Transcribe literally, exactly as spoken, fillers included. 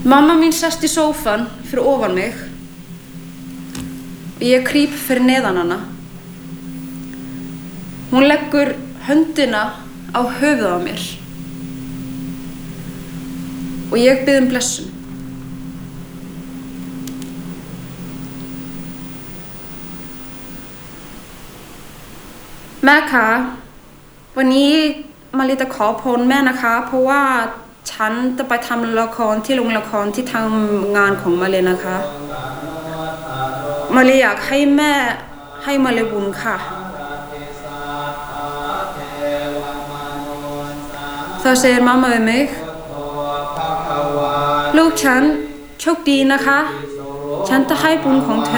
Mamma mín sest í sófann fyrir ofan mig og ég krýp fyrir neðan hana. Hún leggur höndina á höfuðið á mér og ég bið um blessun.แม่คะวันนี้มาริจะขอพรแม่นะคะเพราะว่าฉันจะไปทำละครที่โรงละครที่ทำงานของมารินะคะมาริอยากให้แม่ให้มาริบุญค่ะSå säger mamma med mig ลูกฉันโชคดีนะคะฉันจะให้บุญของเธอ